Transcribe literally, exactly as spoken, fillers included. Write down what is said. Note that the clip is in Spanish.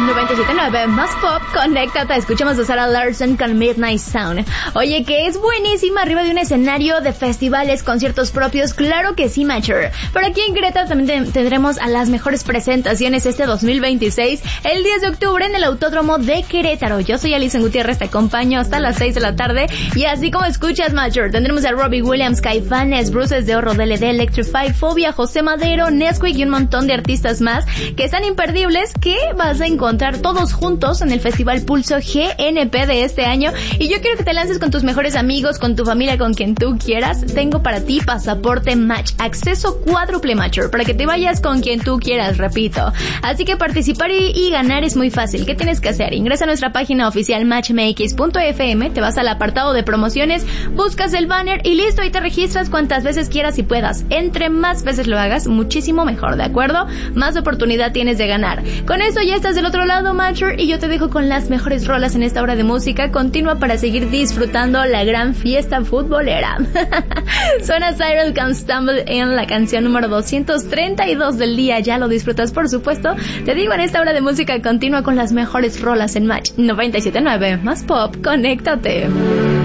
noventa y siete punto nueve más pop, conéctate. Escuchamos a Sarah Larson con Midnight Sound. Oye, que es buenísima arriba de un escenario de festivales, conciertos propios, claro que sí, Matcher. Pero aquí en Querétaro también tendremos a las mejores presentaciones este dos mil veintiséis, el diez de octubre en el Autódromo de Querétaro. Yo soy Alison Gutiérrez, te acompaño hasta las seis de la tarde. Y así como escuchas, Matcher, tendremos a Robbie Williams, Caifanes, Bruces de Oro, D L D, Electrify, Fobia, José Madero, Nesquik y un montón de artistas más que están imperdibles, que vas a encontrar todos juntos en el Festival Pulso G N P de este año. Y yo quiero que te lances con tus mejores amigos, con tu familia, con quien tú quieras. Tengo para ti pasaporte Match, acceso cuádruple, Matcher, para que te vayas con quien tú quieras, repito. Así que participar y, y ganar es muy fácil. ¿Qué tienes que hacer? Ingresa a nuestra página oficial matchmx punto f m, te vas al apartado de promociones, buscas el banner y listo, y te registras cuantas veces quieras y puedas. Entre más veces lo hagas, muchísimo mejor, ¿de acuerdo? Más oportunidad tienes de ganar. Con eso ya estás del otro lado, Matcher, y yo te dejo con las mejores rolas en esta hora de música continua para seguir disfrutando la gran fiesta futbolera. Suena Cyril Can Stumble en la canción número doscientos treinta y dos del día. Ya lo disfrutas, por supuesto. Te digo, en esta hora de música continua con las mejores rolas en Match noventa y siete punto nueve más pop, conéctate.